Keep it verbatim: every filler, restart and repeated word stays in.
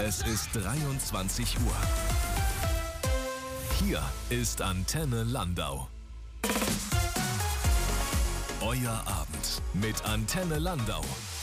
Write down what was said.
Es ist dreiundzwanzig Uhr. Hier ist Antenne Landau. Euer Abend mit Antenne Landau.